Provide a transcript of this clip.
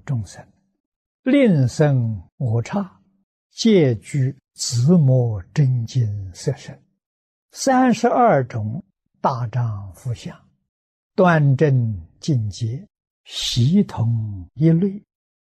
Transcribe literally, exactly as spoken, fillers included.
众生，令生我刹，皆具自摩真经色身，三十二种大丈夫相，端正境界，悉同一类，